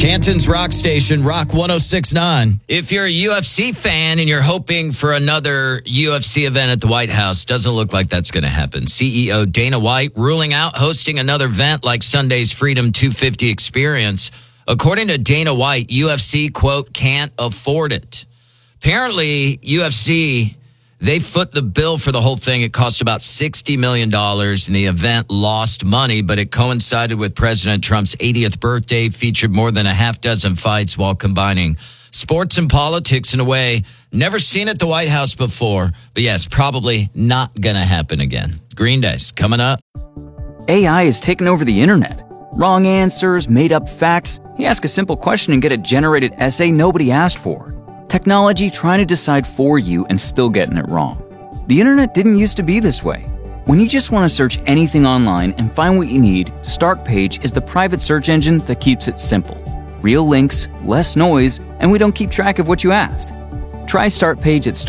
Canton's Rock Station, Rock 106.9. If you're a UFC fan and you're hoping for another UFC event at the White House, doesn't look like that's going to happen. CEO Dana White ruling out hosting another event like Sunday's Freedom 250 experience. According to Dana White, UFC, quote, can't afford it. Apparently, UFC, they foot the bill for the whole thing. It cost about $60 million, and the event lost money, but it coincided with President Trump's 80th birthday, featured more than a half dozen fights while combining sports and politics in a way never seen at the White House before. But yes, probably not going to happen again. Green Day's coming up. AI has taken over the internet. Wrong answers, made-up facts. You ask a simple question and get a generated essay nobody asked for. Technology trying to decide for you and still getting it wrong. The internet didn't used to be this way. When you just want to search anything online and find what you need, Startpage is the private search engine that keeps it simple. Real links, less noise, and we don't keep track of what you asked. Try Startpage at